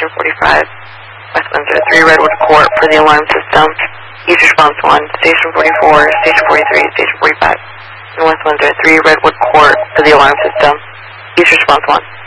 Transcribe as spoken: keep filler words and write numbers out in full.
Station forty-five. West Windsor three, Redwood Court for the alarm system. East response one, Station forty-four, Station forty-three, Station forty-five. And West Windsor three, Redwood Court for the alarm system. East response one.